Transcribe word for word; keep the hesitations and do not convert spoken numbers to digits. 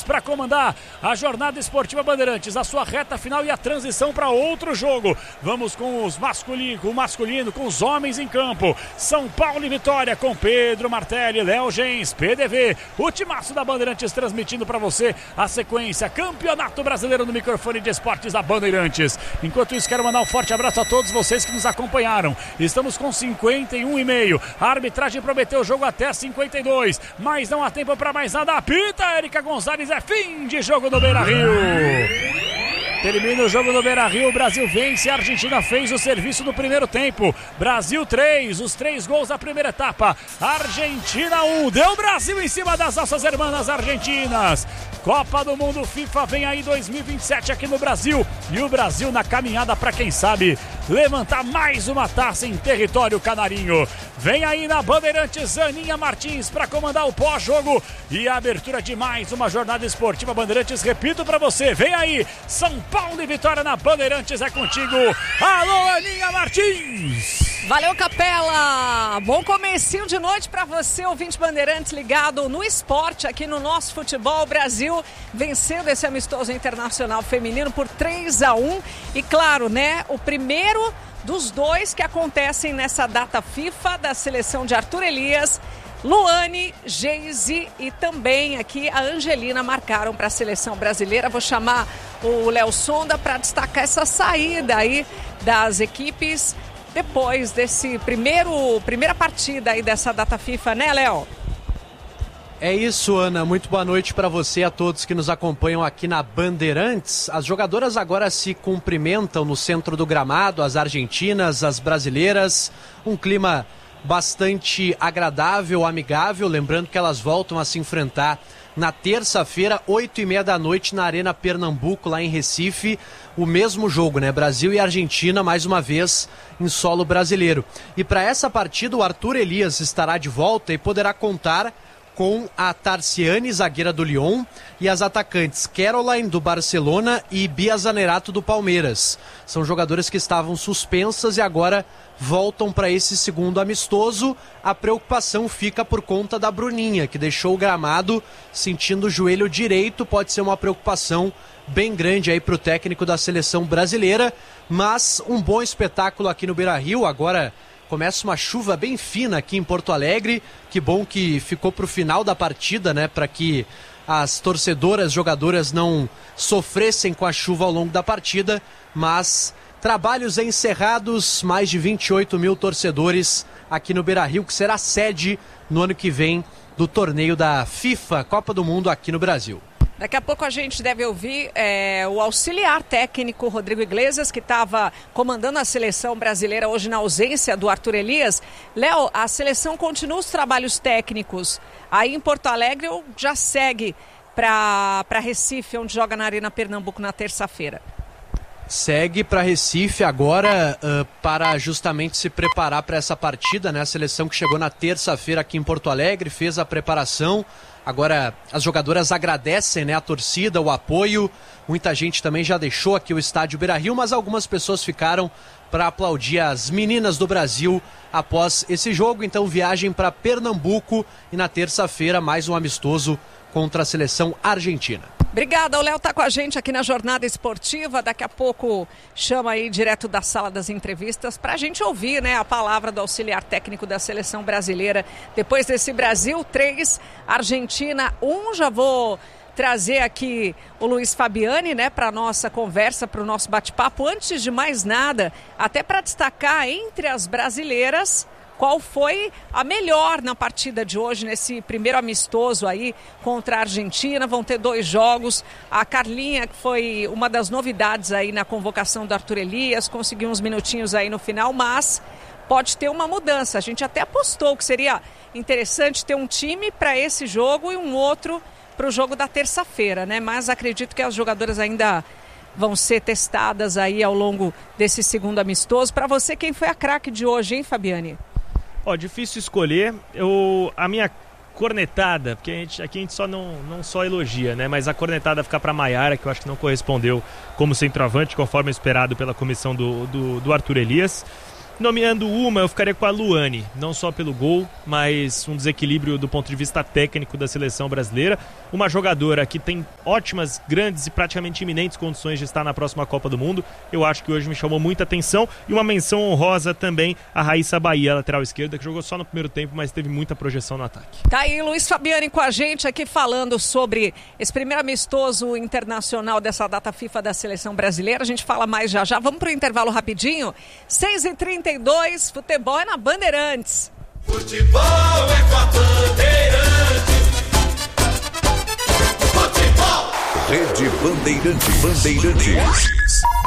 para comandar a jornada esportiva Bandeirantes, a sua reta final e a transição para outro jogo. Vamos com os masculino, com o masculino, com os homens em campo. São Paulo e Vitória com Pedro Martelli, Léo Gens, P D V. O timaço da Bandeirantes transmitindo para você a sequência Campeonato Brasileiro no microfone de esportes da Bandeirantes. Enquanto isso, quero mandar um forte abraço a todos vocês que nos acompanharam. Estamos com cinquenta e um e meio. A arbitragem prometeu o jogo até cinquenta e dois, mas não há tempo para mais nada. Apita Érica Gonzalez, é fim de jogo no Beira-Rio. Termina o jogo no Beira-Rio, o Brasil vence, a Argentina fez o serviço no primeiro tempo. Brasil três, os três gols da primeira etapa. Argentina um, deu Brasil em cima das nossas irmãs argentinas. Copa do Mundo FIFA vem aí dois mil e vinte e sete aqui no Brasil. E o Brasil na caminhada para, quem sabe, levantar mais uma taça em território canarinho. Vem aí na Bandeirantes Aninha Martins para comandar o pós-jogo e a abertura de mais uma jornada esportiva Bandeirantes. Repito para você, vem aí São Paulo e Vitória na Bandeirantes, é contigo. Alô, Aninha Martins! Valeu, Capela! Bom comecinho de noite para você, ouvinte Bandeirantes, ligado no esporte aqui no nosso futebol. Brasil vencendo esse amistoso internacional feminino por três a um. E claro, né, o primeiro dos dois que acontecem nessa data FIFA da seleção de Arthur Elias, Luane, Geise e também aqui a Angelina marcaram para a seleção brasileira. Vou chamar o Léo Sonda para destacar essa saída aí das equipes depois desse primeiro primeira partida aí dessa data FIFA, né, Léo? É isso, Ana. Muito boa noite para você e a todos que nos acompanham aqui na Bandeirantes. As jogadoras agora se cumprimentam no centro do gramado, as argentinas, as brasileiras. Um clima bastante agradável, amigável. Lembrando que elas voltam a se enfrentar na terça-feira, oito e meia da noite, na Arena Pernambuco, lá em Recife. O mesmo jogo, né? Brasil e Argentina, mais uma vez, em solo brasileiro. E para essa partida, o Arthur Elias estará de volta e poderá contar com a Tarciane, zagueira do Lyon, e as atacantes Caroline, do Barcelona, e Bia Zanerato, do Palmeiras. São jogadoras que estavam suspensas e agora voltam para esse segundo amistoso. A preocupação fica por conta da Bruninha, que deixou o gramado sentindo o joelho direito. Pode ser uma preocupação bem grande aí para o técnico da seleção brasileira, mas um bom espetáculo aqui no Beira-Rio. Agora começa uma chuva bem fina aqui em Porto Alegre. Que bom que ficou para o final da partida, né? Para que as torcedoras, jogadoras não sofressem com a chuva ao longo da partida. Mas trabalhos encerrados, mais de vinte e oito mil torcedores aqui no Beira-Rio, que será sede no ano que vem do torneio da FIFA Copa do Mundo aqui no Brasil. Daqui a pouco a gente deve ouvir é, o auxiliar técnico Rodrigo Iglesias, que estava comandando a seleção brasileira hoje na ausência do Arthur Elias. Léo, a seleção continua os trabalhos técnicos aí em Porto Alegre ou já segue para Recife, onde joga na Arena Pernambuco na terça-feira? Segue para Recife agora uh, para justamente se preparar para essa partida, né? A seleção que chegou na terça-feira aqui em Porto Alegre, fez a preparação. Agora as jogadoras agradecem, né, a torcida, o apoio. Muita gente também já deixou aqui o estádio Beira-Rio, mas algumas pessoas ficaram para aplaudir as meninas do Brasil após esse jogo. Então viagem para Pernambuco e na terça-feira mais um amistoso contra a seleção argentina. Obrigada, o Léo está com a gente aqui na Jornada Esportiva. Daqui a pouco chama aí direto da sala das entrevistas para a gente ouvir, né, a palavra do auxiliar técnico da seleção brasileira. Depois desse Brasil três, Argentina um, já vou trazer aqui o Luiz Fabiani, né, para a nossa conversa, para o nosso bate-papo. Antes de mais nada, até para destacar entre as brasileiras, qual foi a melhor na partida de hoje, nesse primeiro amistoso aí contra a Argentina. Vão ter dois jogos. A Carlinha, que foi uma das novidades aí na convocação do Arthur Elias, conseguiu uns minutinhos aí no final, mas pode ter uma mudança. A gente até apostou que seria interessante ter um time para esse jogo e um outro para o jogo da terça-feira, né? Mas acredito que as jogadoras ainda vão ser testadas aí ao longo desse segundo amistoso. Para você, quem foi a craque de hoje, hein, Fabiani? Ó, difícil escolher. Eu, a minha cornetada, porque a gente, aqui a gente só não, não só elogia, né? Mas a cornetada fica para Maiara, que eu acho que não correspondeu como centroavante, conforme esperado pela comissão do, do, do Arthur Elias. Nomeando uma, eu ficaria com a Luane, não só pelo gol, mas um desequilíbrio do ponto de vista técnico da seleção brasileira. Uma jogadora que tem ótimas, grandes e praticamente iminentes condições de estar na próxima Copa do Mundo. Eu acho que hoje me chamou muita atenção. E uma menção honrosa também a Raíssa Bahia, lateral esquerda, que jogou só no primeiro tempo, mas teve muita projeção no ataque. Tá aí Luiz Fabiani com a gente aqui falando sobre esse primeiro amistoso internacional dessa data FIFA da seleção brasileira. A gente fala mais já já. Vamos para o intervalo rapidinho. seis e trinta e dois, futebol é na Bandeirantes. Futebol é com a Bandeirantes. Futebol. Rede Bandeirantes. Bandeirantes.